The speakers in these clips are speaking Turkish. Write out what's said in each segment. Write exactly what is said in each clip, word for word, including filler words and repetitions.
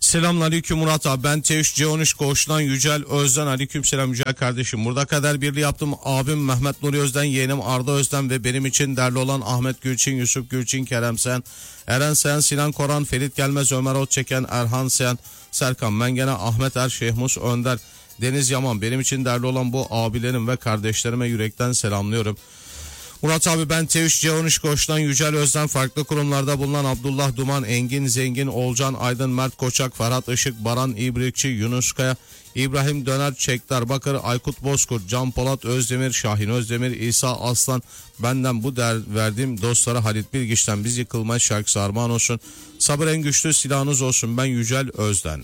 Selamünaleyküm Murat abi, ben T üç C on üç Koğuş'tan Yücel Özden. Aleykümselam Yücel kardeşim. Burada kader birliği yaptım. Abim Mehmet Nuri Özden, yeğenim Arda Özden ve benim için değerli olan Ahmet Gülçin, Yusuf Gülçin, Kerem Sen, Eren Sen, Sinan Koran, Ferit Gelmez, Ömer Otçeken, Erhan Sen, Serkan Mengene, Ahmet Er, Şehmus Önder, Deniz Yaman. Benim için değerli olan bu abilerim ve kardeşlerime yürekten selamlıyorum. Murat abi, ben T üç C on üç Koç'tan Yücel Özden. Farklı kurumlarda bulunan Abdullah Duman, Engin Zengin, Olcan Aydın, Mert Koçak, Ferhat Işık, Baran İbrikçi, Yunus Kaya, İbrahim Döner, Çektar Bakır, Aykut Bozkurt, Can Polat Özdemir, Şahin Özdemir, İsa Aslan. Benden bu değer verdiğim dostlara Halit Bilgiç'ten Biz Yıkılmaz şarkısı armağan olsun. Sabır en güçlü silahınız olsun. Ben Yücel Özden.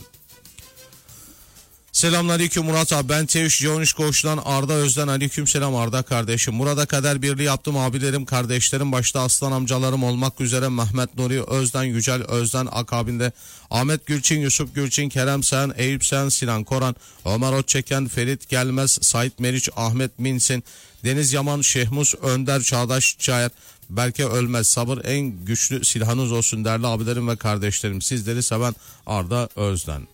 Selamünaleyküm Murat abi, ben T üç C on üç Koç'tan Arda Özden. Aleykümselam Arda kardeşim. Burada kader birliği yaptım. Abilerim, kardeşlerim, başta aslan amcalarım olmak üzere Mehmet Nuri Özden, Yücel Özden, akabinde Ahmet Gülçin, Yusuf Gülçin, Kerem Sen, Eyüp Sen, Sinan Koran, Ömer Otçeken, Ferit Gelmez, Sait Meriç, Ahmet Minsin, Deniz Yaman, Şehmus Önder, Çağdaş Çayar, Berke Ölmez. Sabır en güçlü silahınız olsun değerli abilerim ve kardeşlerim. Sizleri seven Arda Özden.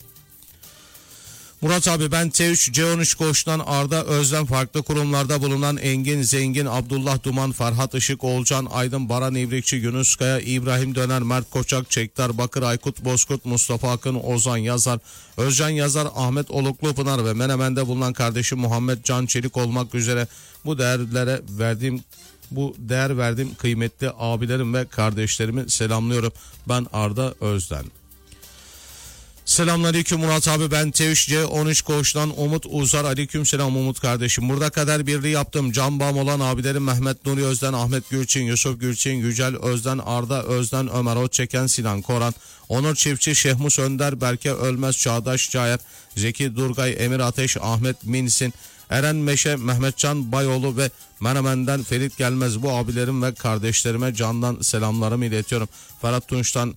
Murat abi, ben T üç C on üç Koç'tan Arda Özden. Farklı kurumlarda bulunan Engin Zengin, Abdullah Duman, Ferhat Işık, Olcan Aydın, Baran İbrikçi, Yunus Kaya, İbrahim Döner, Mert Koçak, Çektar Bakır, Aykut Bozkurt, Mustafa Akın, Ozan Yazar, Özcan Yazar, Ahmet Oluklu Pınar ve Menemen'de bulunan kardeşim Muhammed Can Çelik olmak üzere bu değerlere verdiğim bu değer verdiğim kıymetli abilerim ve kardeşlerimi selamlıyorum. Ben Arda Özden. Selamünaleyküm Murat abi, ben T üç C on üç Koç'tan Umut Uzar. Aleykümselam Umut kardeşim. Burada kader birliği yaptım. Can bağım olan abilerim Mehmet Nuri Özden, Ahmet Gülçin, Yusuf Gülçin, Yücel Özden, Arda Özden, Ömer Otçeken, Sinan Koran, Onur Çiftçi, Şehmus Önder, Berke Ölmez, Çağdaş Cayer, Zeki Durgay, Emir Ateş, Ahmet Minsin, Eren Meşe, Mehmetcan Bayoğlu ve Menemen'den Ferit Gelmez. Bu abilerim ve kardeşlerime candan selamlarımı iletiyorum. Ferhat Tunç'tan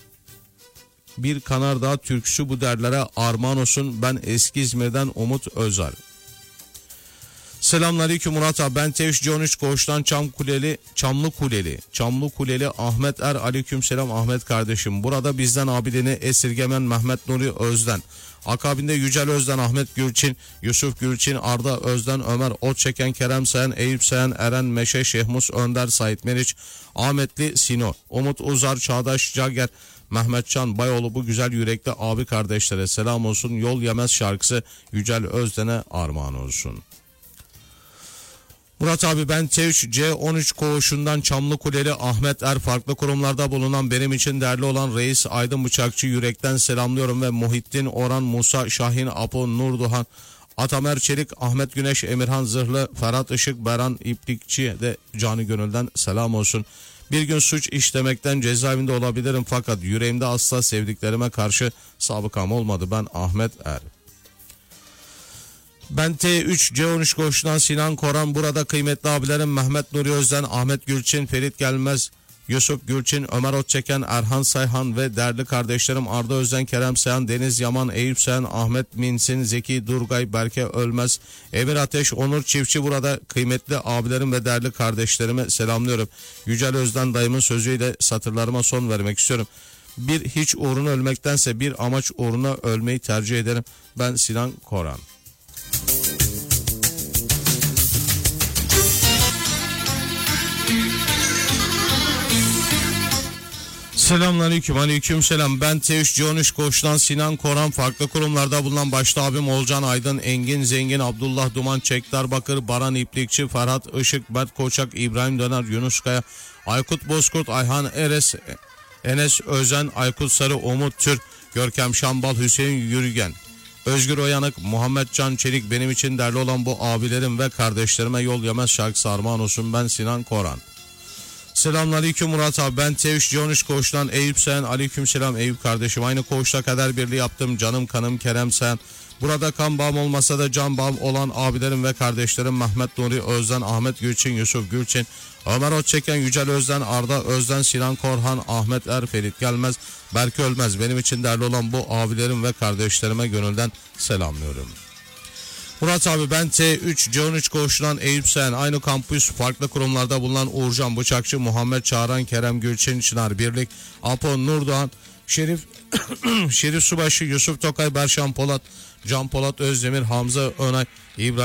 Bir Kanardağ türküsü bu derlere armağan olsun. Ben Eski İzmir'den Umut Özer. Selamünaleyküm Murat abi, ben T üç C on üç Koç'tan Çam Kuleli, Çamlı Kuleli, Çamlı Kuleli Ahmet Er. Aleykümselam Ahmet kardeşim. Burada bizden abilerini esirgemen Mehmet Nuri Özden. Akabinde Yücel Özden, Ahmet Gülçin, Yusuf Gülçin, Arda Özden, Ömer Otçeken, Kerem Sen, Eyüp Sen, Eren Meşe, Şehmus Önder, Sait Meriç, Ahmetli Sino, Umut Uzar, Çağdaş Cager, Mehmetcan Bayoğlu. Bu güzel yürekli abi kardeşlere selam olsun. Yol Yemez şarkısı Yücel Özden'e armağan olsun. Murat abi, ben T üç C on üç Koğuş'undan Çamlı Kuleli Ahmet Er. Farklı kurumlarda bulunan benim için değerli olan Reis Aydın Bıçakçı yürekten selamlıyorum ve Muhittin Orhan, Musa Şahin, Apo Nurduhan, Atamer Çelik, Ahmet Güneş, Emirhan Zırhlı, Ferhat Işık, Beran İplikçi de canı gönülden selam olsun. Bir gün suç işlemekten cezaevinde olabilirim fakat yüreğimde asla sevdiklerime karşı sabıkam olmadı. Ben Ahmet Er. Ben T üç C on üç Koç'tan Sinan Koran. Burada kıymetli abilerim Mehmet Nuri Özden, Ahmet Gülçin, Ferit Gelmez, Yusuf Gülçin, Ömer Otçeken, Erhan Sayhan ve değerli kardeşlerim Arda Özden, Kerem Seyhan, Deniz Yaman, Eyüp Sen, Ahmet Minsin, Zeki Durgay, Berke Ölmez, Emir Ateş, Onur Çiftçi. Burada kıymetli abilerim ve değerli kardeşlerime selamlıyorum. Yücel Özden dayımın sözüyle satırlarıma son vermek istiyorum. Bir hiç uğruna ölmektense bir amaç uğruna ölmeyi tercih ederim. Ben Sinan Koran. Selamünaleyküm, aleykümselam. Ben T üç C on üç Koç'tan Sinan Koran. Farklı kurumlarda bulunan başta abim Olcan Aydın, Engin Zengin, Abdullah Duman, Çektar Bakır, Baran İplikçi, Ferhat Işık, Mert Koçak, İbrahim Döner, Yunus Kaya, Aykut Bozkurt, Ayhan Eres, Enes Özen, Aykut Sarı, Umut Türk, Görkem Şambal, Hüseyin Yürügen, Özgür Oyanık, Muhammed Can Çelik. Benim için değerli olan bu abilerim ve kardeşlerime Yol Yemez şarkısı armağan olsun. Ben Sinan Koran. Selamünaleyküm Murat abi, ben T üç C on üç Koç'tan Eyüp Sen. Aleykümselam Eyüp kardeşim. Aynı koğuşta kader birliği yaptım. Canım kanım Kerem Sen. Burada kan bağım olmasa da can bağım olan abilerim ve kardeşlerim Mehmet Nuri Özden, Ahmet Gülçin, Yusuf Gülçin, Ömer Otçeken, Yücel Özden, Arda Özden, Sinan Korhan, Ahmet Er, Ferit Gelmez, Berke Ölmez. Benim için değerli olan bu abilerim ve kardeşlerime gönülden selamlıyorum. Murat abi, ben T üç C on üç Koğuş'tan Eyüp Sen. Aynı kampüs farklı kurumlarda bulunan Uğurcan Bıçakçı, Muhammed Çağran, Kerem Gülçin, Çınar Birlik, Apo Nurdoğan, Şerif Şerif Subaşı, Yusuf Tokay, Berşan Polat, Can Polat Özdemir, Hamza Önay, İbrahim